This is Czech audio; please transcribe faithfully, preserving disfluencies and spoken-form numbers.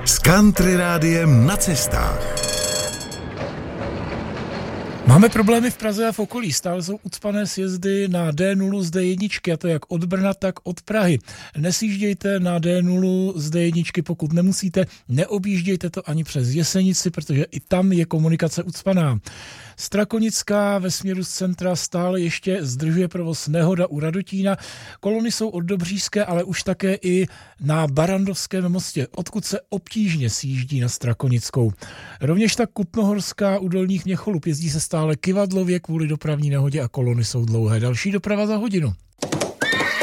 S Country Rádiem na cestách. Máme problémy v Praze a v okolí. Stále jsou ucpané sjezdy na D nula z D jedna, a to jak od Brna, tak od Prahy. Nesjíždějte na D nula z D jedna, pokud nemusíte. Neobjíždějte to ani přes Jesenici, protože i tam je komunikace ucpaná. Strakonická ve směru z centra stále ještě zdržuje provoz nehoda u Radotína. Kolony jsou od Dobříšské, ale už také i na Barandovském mostě, odkud se obtížně sjíždí na Strakonickou. Rovněž tak Kutnohorská u Dolních Měcholup, jezdí se stále kyvadlově kvůli dopravní nehodě a kolony jsou dlouhé. Další doprava za hodinu.